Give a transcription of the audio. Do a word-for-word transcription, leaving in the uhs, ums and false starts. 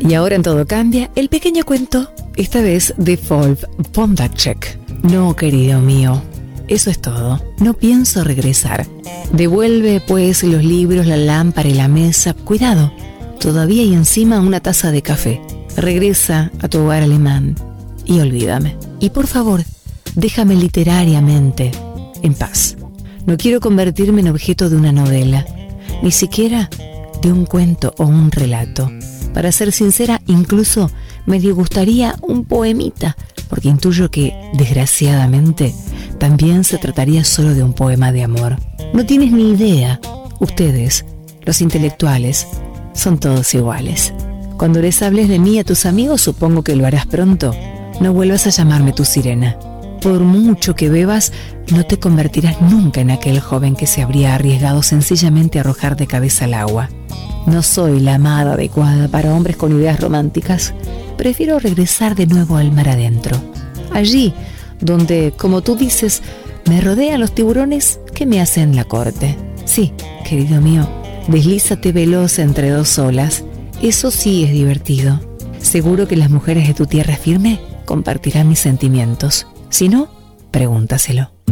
Y ahora en Todo Cambia, el pequeño cuento, esta vez de Wolf Pondacek. No, querido mío, eso es todo. No pienso regresar. Devuelve, pues, los libros, la lámpara y la mesa. Cuidado, todavía hay encima una taza de café. Regresa a tu hogar alemán y olvídame. Y por favor, déjame literariamente en paz. No quiero convertirme en objeto de una novela, ni siquiera de un cuento o un relato. Para ser sincera, incluso me disgustaría un poemita, porque intuyo que, desgraciadamente, también se trataría solo de un poema de amor. No tienes ni idea. Ustedes, los intelectuales, son todos iguales. Cuando les hables de mí a tus amigos, supongo que lo harás pronto, no vuelvas a llamarme tu sirena. Por mucho que bebas, no te convertirás nunca en aquel joven que se habría arriesgado sencillamente a arrojar de cabeza al agua. No soy la amada adecuada para hombres con ideas románticas. Prefiero regresar de nuevo al mar adentro. Allí, donde, como tú dices, me rodean los tiburones que me hacen la corte. Sí, querido mío, deslízate veloz entre dos olas. Eso sí es divertido. Seguro que las mujeres de tu tierra firme compartirán mis sentimientos. Si no, pregúntaselo.